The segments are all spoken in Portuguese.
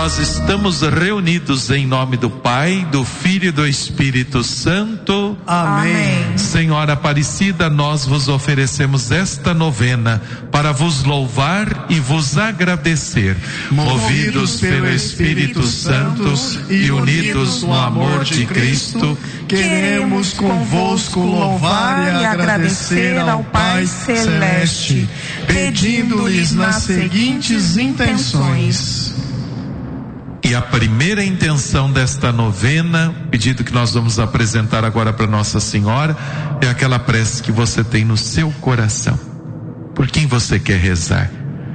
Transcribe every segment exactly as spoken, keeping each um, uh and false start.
Nós estamos reunidos em nome do Pai, do Filho e do Espírito Santo. Amém. Senhora Aparecida, nós vos oferecemos esta novena para vos louvar e vos agradecer. Movidos pelo Espírito Santo e unidos no amor de Cristo, queremos convosco louvar e agradecer ao Pai Celeste, pedindo-lhes nas seguintes intenções. E a primeira intenção desta novena, pedido que nós vamos apresentar agora para Nossa Senhora, é aquela prece que você tem no seu coração. Por quem você quer rezar?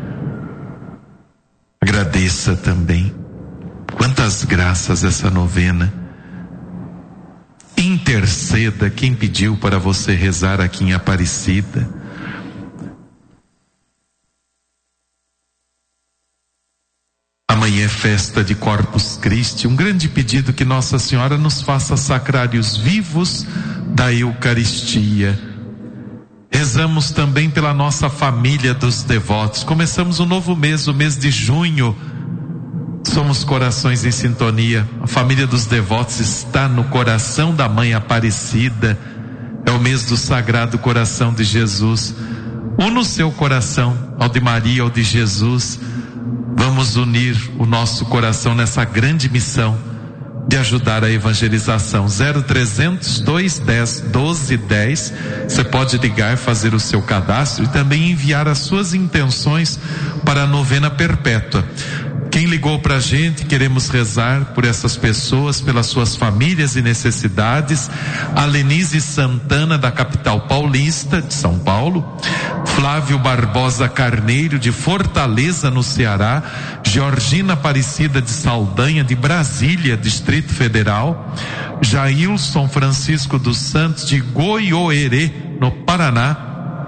Agradeça também. Quantas graças essa novena. Interceda quem pediu para você rezar aqui em Aparecida. Amanhã é festa de Corpus Christi, um grande pedido que Nossa Senhora nos faça sacrários vivos da Eucaristia. Rezamos também pela nossa família dos devotos. Começamos um novo mês, o mês de junho. Somos corações em sintonia. A família dos devotos está no coração da Mãe Aparecida. É o mês do Sagrado Coração de Jesus. Una o seu coração ao de Maria, ao de Jesus. Vamos unir o nosso coração nessa grande missão de ajudar a evangelização. Zero trezentos, dois dez, doze dez. Você pode ligar, fazer o seu cadastro e também enviar as suas intenções para a novena perpétua. Quem ligou para a gente, queremos rezar por essas pessoas, pelas suas famílias e necessidades. A Lenise Santana, da capital paulista, de São Paulo. Flávio Barbosa Carneiro, de Fortaleza, no Ceará. Georgina Aparecida de Saldanha, de Brasília, Distrito Federal. Jailson Francisco dos Santos, de Goiôerê, no Paraná.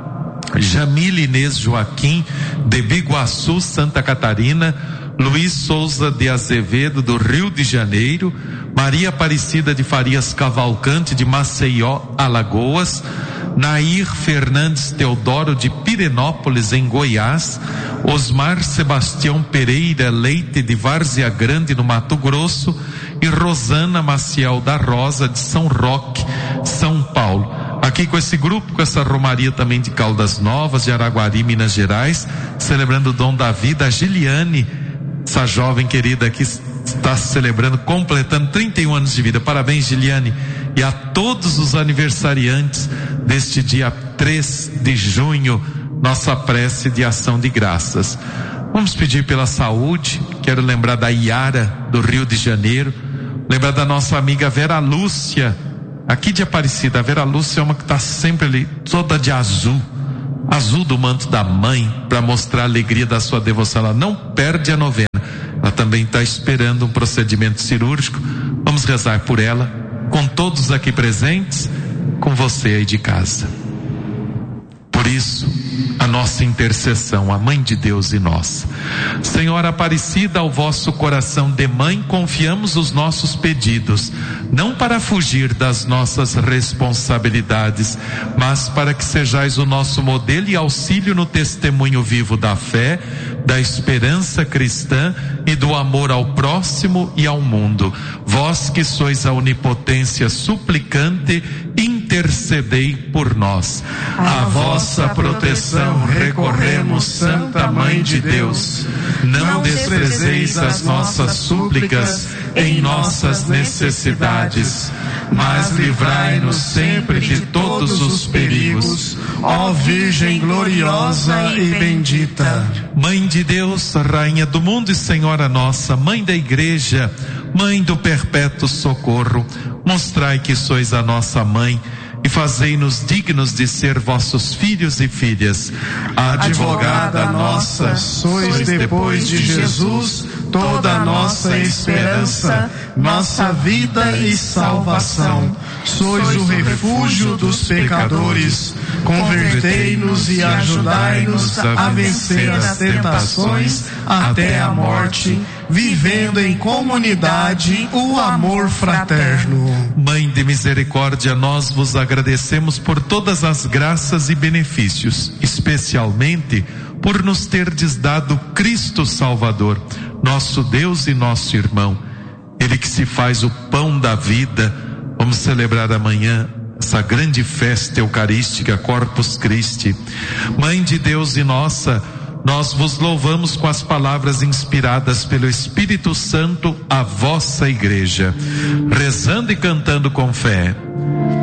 Jamile Inês Joaquim, de Biguaçu, Santa Catarina. Luiz Souza de Azevedo, do Rio de Janeiro. Maria Aparecida de Farias Cavalcante, de Maceió, Alagoas. Nair Fernandes Teodoro, de Pirenópolis, em Goiás. Osmar Sebastião Pereira Leite, de Várzea Grande, no Mato Grosso. E Rosana Maciel da Rosa, de São Roque, São Paulo. Aqui com esse grupo, com essa romaria também de Caldas Novas, de Araguari, Minas Gerais, celebrando o dom da vida, a Giliane, essa jovem querida que está celebrando, completando trinta e um anos de vida. Parabéns, Giliane. E a todos os aniversariantes deste dia três de junho, nossa prece de ação de graças. Vamos pedir pela saúde. Quero lembrar da Iara, do Rio de Janeiro. Lembrar da nossa amiga Vera Lúcia, aqui de Aparecida. A Vera Lúcia é uma que está sempre ali, toda de azul. Azul do manto da mãe, para mostrar a alegria da sua devoção. Ela não perde a novena. Ela também está esperando um procedimento cirúrgico. Vamos rezar por ela, com todos aqui presentes, com você aí de casa. Por isso, a nossa intercessão, a Mãe de Deus e nossa. Senhora Aparecida, ao vosso coração de mãe confiamos os nossos pedidos, não para fugir das nossas responsabilidades, mas para que sejais o nosso modelo e auxílio no testemunho vivo da fé, da esperança cristã e do amor ao próximo e ao mundo. Vós que sois a onipotência suplicante, intercedei por nós. A vossa proteção recorremos, Santa Mãe de Deus. Não desprezeis as nossas súplicas em nossas necessidades, mas livrai-nos sempre de todos os perigos, ó Virgem gloriosa e bendita. Mãe de Deus, Rainha do mundo e Senhora nossa, Mãe da Igreja, Mãe do perpétuo socorro, mostrai que sois a nossa Mãe e fazei-nos dignos de ser vossos filhos e filhas. Advogada nossa, sois depois de Jesus toda a nossa esperança, nossa vida e salvação. Sois o refúgio dos pecadores. Convertei-nos e ajudai-nos a vencer as tentações até a morte, vivendo em comunidade o amor fraterno. Mãe de misericórdia, nós vos agradecemos por todas as graças e benefícios, especialmente por nos terdes dado Cristo Salvador. nosso Deus e nosso irmão, Ele que se faz o pão da vida. Vamos celebrar amanhã essa grande festa eucarística, Corpus Christi. Mãe de Deus e nossa, nós vos louvamos com as palavras inspiradas pelo Espírito Santo à vossa igreja, rezando e cantando com fé.